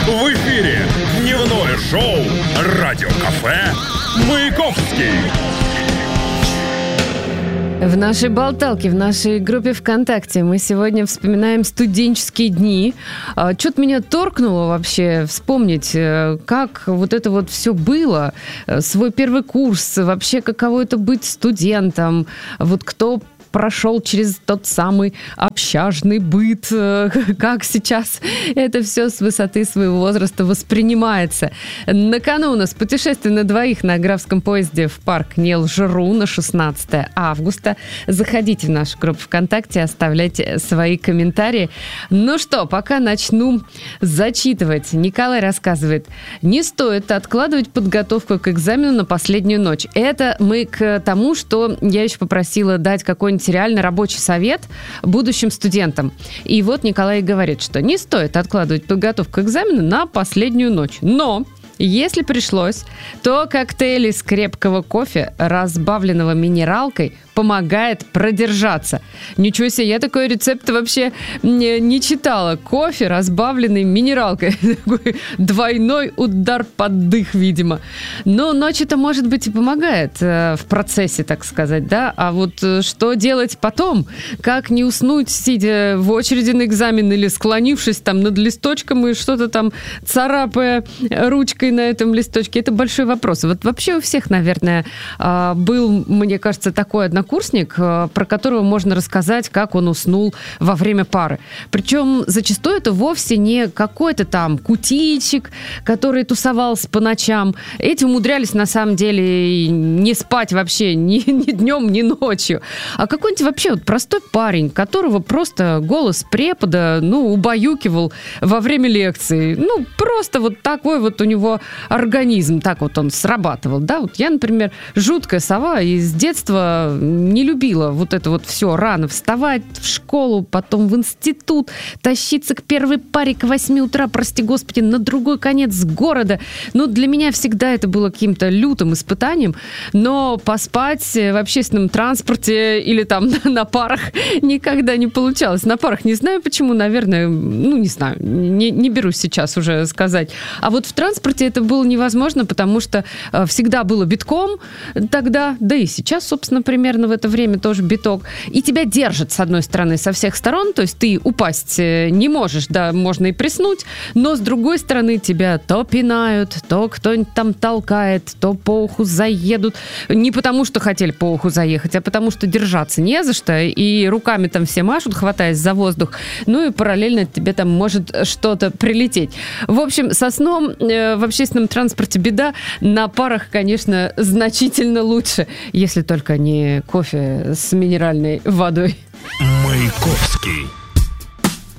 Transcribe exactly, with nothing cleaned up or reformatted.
В эфире дневное шоу «Радио Кафе» Маяковский. В нашей болталке, в нашей группе ВКонтакте мы сегодня вспоминаем студенческие дни. Что-то меня торкнуло вообще вспомнить, как вот это вот все было. Свой первый курс, вообще каково это быть студентом. Вот кто прошел через тот самый общажный быт, как сейчас это все с высоты своего возраста воспринимается. На кону у нас путешествие на двоих на Графском поезде в парк Нел-Жру на шестнадцатое августа. Заходите в нашу группу ВКонтакте, оставляйте свои комментарии. Ну что, пока начну зачитывать. Николай рассказывает: не стоит откладывать подготовку к экзамену на последнюю ночь. Это мы к тому, что я еще попросила дать какой-нибудь реально рабочий совет будущим студентам. И вот Николай говорит, что не стоит откладывать подготовку к экзамену на последнюю ночь. Но если пришлось, то коктейль из крепкого кофе, разбавленного минералкой, помогает продержаться. Ничего себе, я такой рецепт вообще не, не читала. Кофе, разбавленный минералкой. Такой двойной удар под дых, видимо. Но ночь это, может быть, и помогает э, в процессе, так сказать, да? А вот э, что делать потом? Как не уснуть, сидя в очереди на экзамен или склонившись там над листочком и что-то там царапая ручкой на этом листочке? Это большой вопрос. Вот вообще у всех, наверное, э, был, мне кажется, такой однокурсник, курсник, про которого можно рассказать, как он уснул во время пары. Причем зачастую это вовсе не какой-то там кутичек, который тусовался по ночам. Эти умудрялись на самом деле не спать вообще ни, ни днем, ни ночью. А какой-нибудь вообще вот простой парень, которого просто голос препода, ну, убаюкивал во время лекции. Ну, просто вот такой вот у него организм, так вот он срабатывал. Да, вот я, например, жуткая сова и с детства не любила вот это вот все рано вставать в школу, потом в институт, тащиться к первой паре к восьми утра, прости господи, на другой конец города. Ну, для меня всегда это было каким-то лютым испытанием, но поспать в общественном транспорте или там на парах никогда не получалось. На парах не знаю почему, наверное, ну, не знаю, не, не берусь сейчас уже сказать. А вот в транспорте это было невозможно, потому что всегда было битком тогда, да и сейчас, собственно, примерно в это время тоже биток, и тебя держат, с одной стороны, со всех сторон, то есть ты упасть не можешь, да, можно и приснуть, но с другой стороны тебя то пинают, то кто-нибудь там толкает, то по уху заедут, не потому что хотели по уху заехать, а потому что держаться не за что, и руками там все машут, хватаясь за воздух, ну и параллельно тебе там может что-то прилететь. В общем, со сном э, в общественном транспорте беда, на парах, конечно, значительно лучше, если только не кофе с минеральной водой. Маяковский.